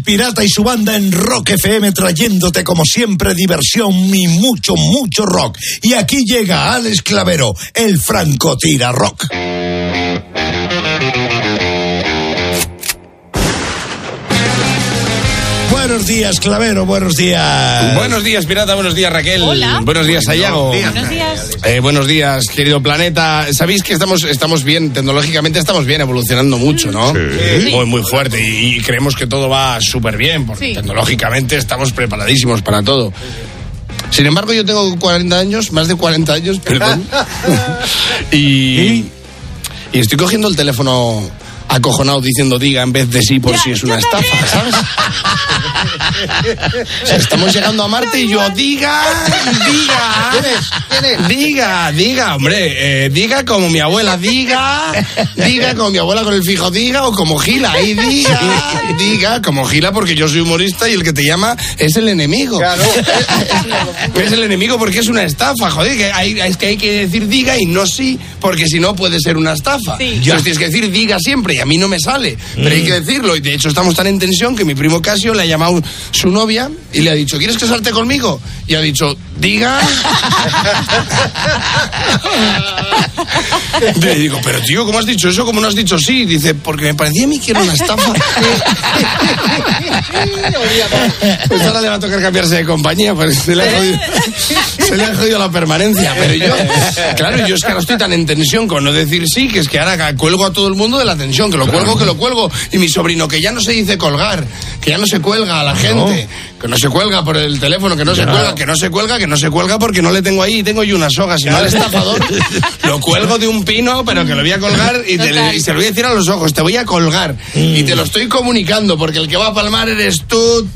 Pirata y su banda en Rock FM, trayéndote como siempre diversión y mucho, mucho rock. Y aquí llega Alex Clavero, el francotira rock. Buenos días, Clavero, buenos días. Buenos días, Pirata, buenos días, Raquel. Hola. Buenos días, Sayago. Buenos días. Buenos días, querido planeta. Sabéis que estamos bien, tecnológicamente estamos bien, evolucionando mucho, ¿no? Sí. Muy, muy fuerte y creemos que todo va súper bien, porque tecnológicamente estamos preparadísimos para todo. Sin embargo, yo tengo 40 años, más de 40 años, perdón. y estoy cogiendo el teléfono acojonado diciendo diga en vez de sí por si es una estafa, ¿sabes? O sea, estamos llegando a Marte y yo diga, hombre, diga como mi abuela, diga como mi abuela con el fijo, diga, o como Gila, y diga como Gila, porque yo soy humorista y el que te llama es el enemigo. Claro. Es el enemigo porque es una estafa, joder, es que hay que decir diga y no sí, porque si no puede ser una estafa. Sí. Entonces tienes que decir diga siempre y a mí no me sale, pero hay que decirlo, y de hecho estamos tan en tensión que mi primo Casio le ha llamado su novia y le ha dicho, ¿quieres casarte conmigo? Y ha dicho, diga. Le digo, pero tío, ¿cómo has dicho eso? ¿Cómo no has dicho sí? Dice, porque me parecía a mí que era una estafa. Pues ahora le va a tocar cambiarse de compañía, pues se le ha jodido la permanencia. Pero yo, claro, yo es que ahora estoy tan en tensión con no decir sí, que es que ahora cuelgo a todo el mundo de la tensión, que lo cuelgo. Y mi sobrino, que ya no se dice colgar, que ya no se cuelga a la gente, que no se cuelga por el teléfono, que no se cuelga porque no le tengo ahí, tengo yo una soga, si no al estafador lo cuelgo de un pino, pero que lo voy a colgar y se lo voy a decir a los ojos, te voy a colgar y te lo estoy comunicando, porque el que va a palmar eres tú,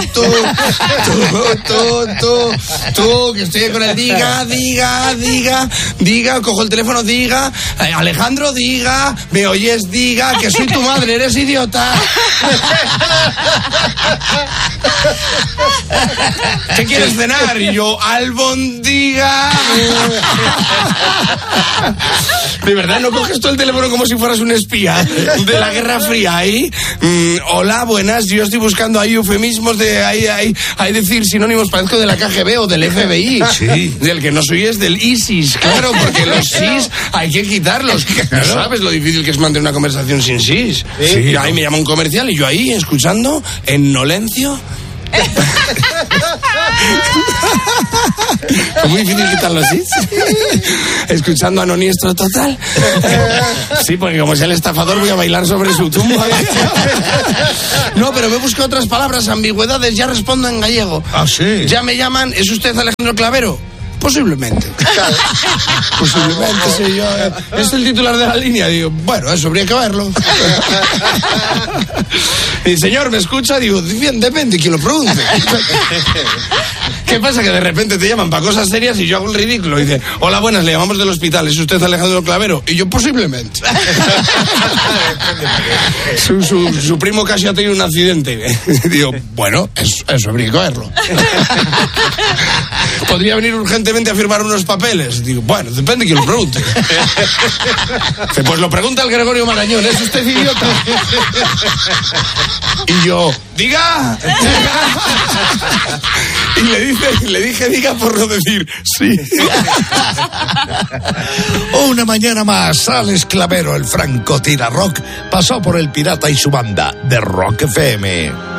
que estoy con el diga, cojo el teléfono, diga, Alejandro, diga, me oyes, diga, que soy tu madre, eres idiota. ¿Qué quieres cenar? Y yo, albondiga. De verdad, ¿no coges tú el teléfono como si fueras un espía de la Guerra Fría ahí? Hola, buenas, yo estoy buscando ahí eufemismos de ahí decir sinónimos, parezco de la KGB o del FBI. Sí. Del que no soy es del ISIS, claro, porque los SIS hay que quitarlos. ¿No sabes lo difícil que es mantener una conversación sin SIS? Sí. Y ahí me llama un comercial y yo ahí escuchando en Nolencio. Es muy difícil quitarlo así. Escuchando a Noniestro total. Sí, porque como sea el estafador voy a bailar sobre su tumba. No, pero me busco otras palabras, ambigüedades, ya respondo en gallego. Ah, sí. Ya me llaman, ¿es usted Alejandro Clavero? Posiblemente. Posiblemente, sí, yo. Es el titular de la línea. Digo, bueno, eso habría que verlo. Y señor, ¿me escucha? Digo, bien, depende, quien lo pregunte. ¿Qué pasa? Que de repente te llaman para cosas serias y yo hago el ridículo. Y dice, hola, buenas, le llamamos del hospital, ¿es usted Alejandro Clavero? Y yo, posiblemente. Su primo casi ha tenido un accidente. Digo, bueno, eso habría que verlo. ¿Podría venir urgentemente a firmar unos papeles? Digo, bueno, depende de quién lo pregunte. Pues lo pregunta el Gregorio Marañón, ¿es usted idiota? Y yo, diga. Y le dije diga por no decir sí. Una mañana más, Alex Clavero, el francotira rock, pasó por el Pirata y su banda de Rock FM.